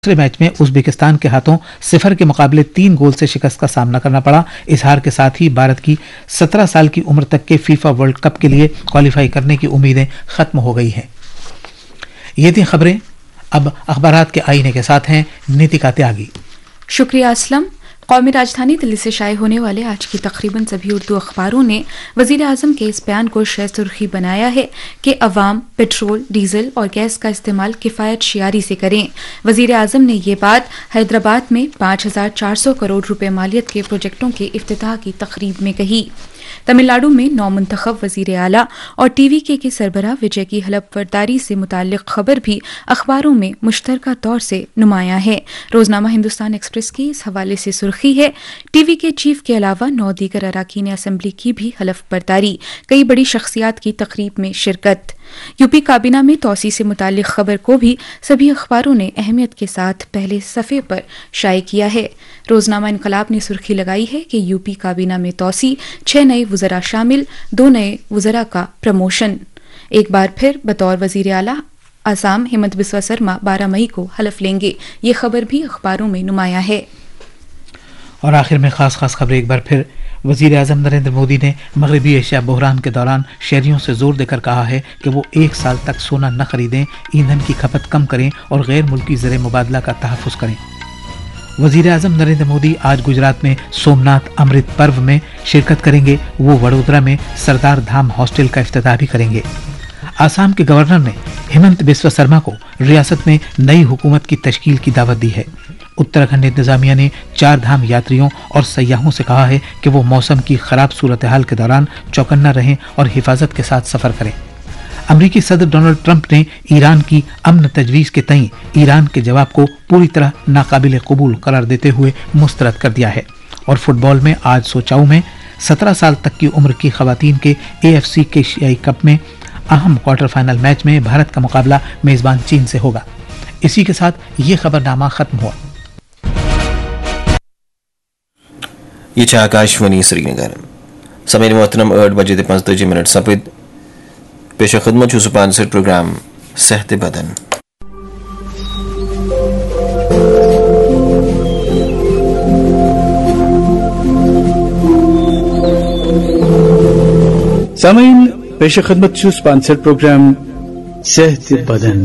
दूसरे मैच में उज्बेकिस्तान के हाथों 0 के मुकाबले 3 गोल से शिकस्त का सामना करना पड़ा। इस हार के साथ ही भारत की 17 साल की उम्र तक के फीफा वर्ल्ड कप के लिए क्वालिफाई करने की उम्मीदें खत्म हो गई हैं। ये थी खबरें। अब अखबारात के आईने के साथ हैं नीतिका त्यागी। शुक्रिया असलम। कौमी राजधानी दिल्ली से शाये होने वाले आज की तकरीबन सभी उर्दू अखबारों ने वजीर आजम के इस बयान को शह सुर्खी बनाया है कि अवाम पेट्रोल, डीजल और गैस का इस्तेमाल किफायत शियारी से करें। वजीर आजम ने ये बात हैदराबाद में 5,400 करोड़ रुपए मालियत के प्रोजेक्टों के इफ्तिताह की तकरीब में कही। तमिलनाडु में नौमुंतखब वजीर आला और टीवीके के सरबराह विजय की हलफबरदारी से मुताल्लिक खबर भी अखबारों में मुश्तरका तौर से नुमायां है। रोजनामा हिंदुस्तान एक्सप्रेस की इस हवाले से सुर्खी है, टीवीके चीफ के अलावा 9 दीगर अराकीन असम्बली की भी हलफबरदारी, कई बड़ी शख्सियात की तकरीब में शिरकत। यूपी काबीना में तौसी से मुताल्लिक खबर को भी सभी अखबारों ने अहमियत के साथ पहले सफ़े पर शाये किया है। रोजनामा इनकलाब ने सुर्खी लगाई है कि यूपी काबीना में तौसी, 6 नए वज़रा शामिल, 2 नए वज़रा का प्रमोशन। एक बार फिर बतौर वज़ीर आला आसाम हेमंत बिस्वा शर्मा 12 मई को हलफ लेंगे। ये खबर भी अखबारों में नुमायां है। और आखिर में खास खबरें एक बार फिर। वजीर आजम नरेंद्र मोदी ने मगरबी एशिया बहरान के दौरान शहरियों से जोर देकर कहा है कि वो 1 साल तक सोना न खरीदें, ईंधन की खपत कम करें और गैर मुल्की ज़र मुबादला का तहफ़्फ़ुज़ करें। वजीर आजम नरेंद्र मोदी आज गुजरात में सोमनाथ अमृत पर्व में शिरकत करेंगे। वो वडोदरा में सरदार धाम हॉस्टल का इफ्तिताह भी करेंगे। आसाम के गवर्नर ने हेमंत बिस्वा शर्मा को रियासत में नई हुकूमत की तश्कील की दावत दी है। उत्तराखंड इंतजामिया ने 4 धाम यात्रियों और सयाहों से कहा है कि वो मौसम की खराब सूरत हाल के दौरान चौकन्ना रहें और हिफाजत के साथ सफर करें। अमरीकी सदर डोनाल्ड ट्रंप ने ईरान की अमन तजवीज के तई ईरान के जवाब को पूरी तरह नाकाबिल कबूल करार देते हुए मुस्तरद कर दिया है। और फुटबॉल में आज सोचाऊ में 17 साल तक की उम्र की खवातीन के AFC एशियाई कप में अहम क्वार्टर फाइनल मैच में भारत का मुकाबला मेजबान चीन से होगा। इसी के साथ ये खबरनामा खत्म हुआ। ये आकाशवाणी श्रीनगर समय मोहतरम 8 बजे 45 मिनट सपद पेश खिदमत स्पॉन्सर्ड प्रोग्राम सेहत बदन। सामीन पेश खिदमत स्पॉन्सर्ड प्रोग्राम सेहत बदन।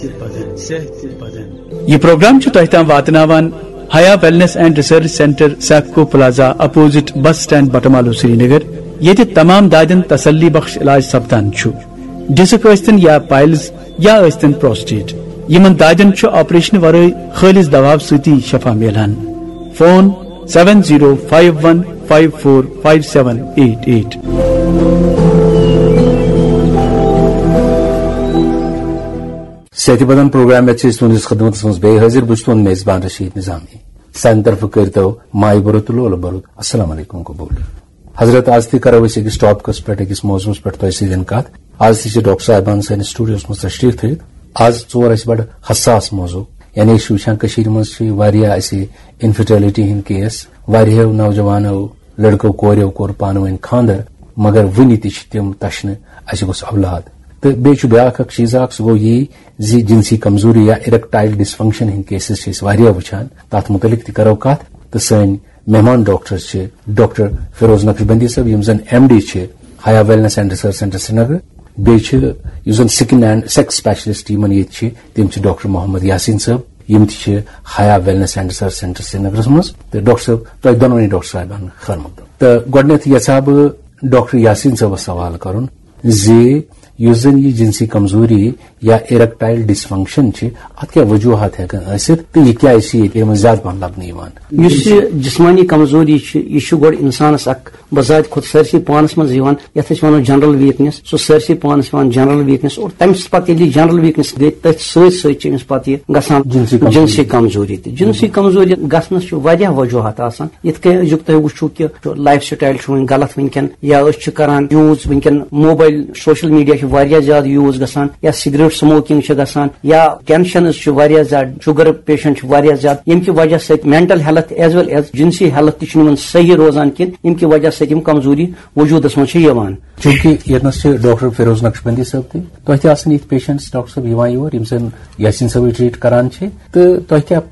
ये प्रोग्राम तह ताम वातनावान हया wellness and research centre सैफको plaza opposite bus stand Batmaloo Srinagar. ये तमाम दादन तसल्ली बख्श इलाज सपदान डिस्क यस्तन या पाइल्स या यस्तन प्रोस्टेट यमन दादन ऑपरेशन वरय खालिस दवा सती शफा मिलान। फोन 7051545788। सेहत बदन प्रोग्राम तुंदिस खदमत मज बे हाजिर बुश तुंद मेजबान रशीद निजामी सान तरफ करतो माई बरुतुल बरुत अस्सलाम वालेकुम कबूल हजरत आज ती करो अकिस टॉपिकस पे अकिस मौजूस पे तहसीन कत आज ती डॉक्टर साहबान सन स्टूडियोस मज तशरीफ थ आज चोर बड़ हसास मौजू यानी वुचान मज इनफर्टिलिटी हिंद केस वारियो नौजवानो लड़को कोरियो कोर पान वन खानदर मगर वुनि तम तशन अस गोस औलाद तो बे ब्या चीज सह गो ये जिनसी कमजोरी या इरेक्टाइल डिसफंक्शन हिंद केसेस वुचान तथ मुतलिक करो कत तो सन मेहमान डॉक्टर डॉक्टर फिरोज नक्शबंदी साहब यम जन MD हया wellness and research centre Srinagar bay skin and sex specialist ये तम डॉक्टर मोहम्मद यासीन साहब यम हया wellness and research centre Srinagar मज तो डॉक्टर साहब तुम दोनों डॉक्टर साहबान खैर मकदम तो गोडनेथ यहा बह डॉक्टर यासीन साहब सवाल कर ये जिनसी कमजोरी या इरेक्टाइल डिसफंक्शन अत क्या वजूहत तो ये क्या ज्यादा पहन लबन जिस्मानी कमजोरी यह गोड इंसानस बजात खुद सरसी पानस मज वो जनरल वीकनेस सो सरसी पानस जनरल वीकनेस और तमिस पे जनरल वीकनेस गई तथ पे जिनसी कमजोरी जिनसी कमजोरी गसनस वजूहत ये तुम वो कि लाइफ स्टाइल गलत वनकन या करान यूज वनकन मोबाइल सोशल मीडिया واریاہ زیادہ یوز گژھان یا سگریٹ سموکنگ چھ گژھان یا ٹینشنز چھ واریاہ زیادہ شوگر پیشنٹ چھ واریاہ زیادہ یم کی وجہ سے mental health as well as جنسی ہیلتھ تہ چھنہ صحیح روزان کن یم کی وجہ سے کمزوری وجودس مز یوان چونکہ یتنس ڈاکٹر فیروز نقشبندی صاحب تہ تہ آسن یہ پیشنٹس ڈاکٹر صاحب یوان یور یم زن یاسین صاحب ٹریٹ کران تو تہ کیا